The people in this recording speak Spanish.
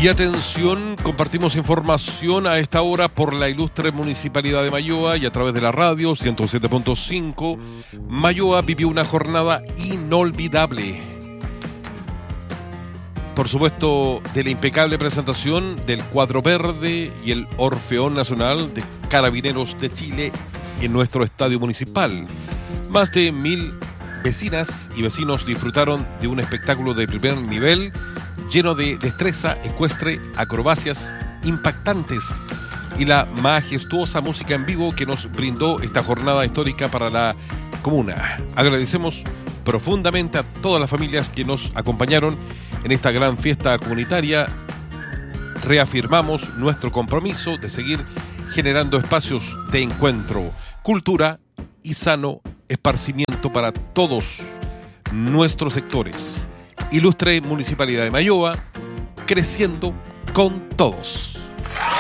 Y atención, compartimos información a esta hora por la ilustre Municipalidad de Mayoa y a través de la radio 107.5. Mayoa vivió una jornada inolvidable. Por supuesto, de la impecable presentación del cuadro verde y el Orfeón Nacional de Carabineros de Chile en nuestro estadio municipal. Más de 1.000 vecinas y vecinos disfrutaron de un espectáculo de primer nivel lleno de destreza ecuestre, acrobacias impactantes y la majestuosa música en vivo que nos brindó esta jornada histórica para la comuna. Agradecemos profundamente a todas las familias que nos acompañaron en esta gran fiesta comunitaria. Reafirmamos nuestro compromiso de seguir generando espacios de encuentro, cultura y sano esparcimiento para todos nuestros sectores. Ilustre Municipalidad de Mayoa, creciendo con todos.